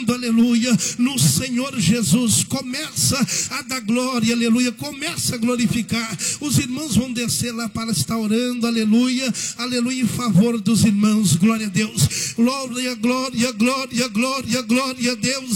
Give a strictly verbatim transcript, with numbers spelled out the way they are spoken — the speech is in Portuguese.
orando, aleluia, no Senhor Jesus. Começa a dar glória, aleluia, começa a glorificar. Os irmãos vão descer lá para estar orando, aleluia, aleluia, em favor dos irmãos. Glória a Deus, glória, glória, glória, glória, glória a Deus.